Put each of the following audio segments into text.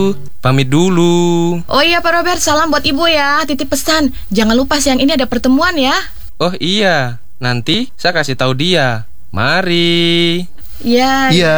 Pamit dulu. Oh iya Pak Robert, salam buat Ibu ya. Titip pesan, jangan lupa siang ini ada pertemuan ya. Oh iya, nanti saya kasih tahu dia. Mari. Iya. Iya.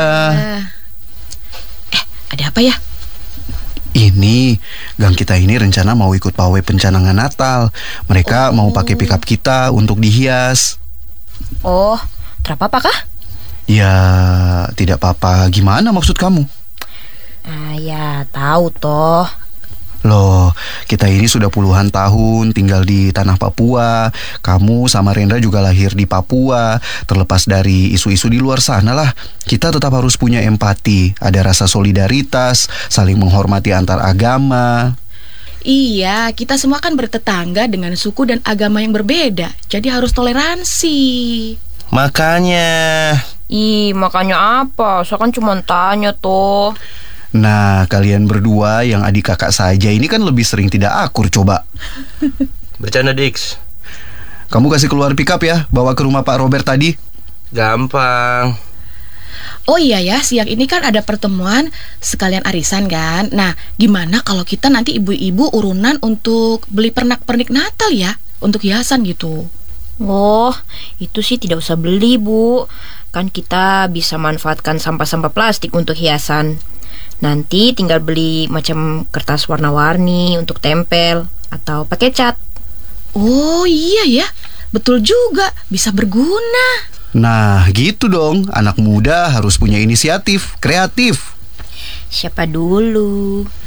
Ada apa ya? Ini gang kita ini rencana mau ikut pawai pencanangan Natal. Mereka mau pakai pickup kita untuk dihias. Oh, terapa kah? Ya, tidak apa-apa. Gimana maksud kamu? Ya tahu toh. Loh, kita ini sudah puluhan tahun tinggal di tanah Papua. Kamu sama Rendra juga lahir di Papua. Terlepas dari isu-isu di luar sana lah, kita tetap harus punya empati. Ada rasa solidaritas, saling menghormati antar agama. Iya, kita semua kan bertetangga dengan suku dan agama yang berbeda. Jadi harus toleransi. Makanya. Makanya apa? Saya kan cuma tanya toh. Nah, kalian berdua yang adik kakak saja ini kan lebih sering tidak akur coba. Bercanda, Dix. Kamu kasih keluar pickup ya, bawa ke rumah Pak Robert tadi. Gampang. Oh iya ya, siang ini kan ada pertemuan sekalian arisan kan. Nah, gimana kalau kita nanti ibu-ibu urunan untuk beli pernak-pernik Natal ya, untuk hiasan gitu. Oh, itu sih tidak usah beli, Bu. Kan kita bisa manfaatkan sampah-sampah plastik untuk hiasan. Nanti tinggal beli macam kertas warna-warni untuk tempel atau pakai cat. Oh iya ya, betul juga, bisa berguna. Nah, gitu dong. Anak muda harus punya inisiatif, kreatif. Siapa dulu?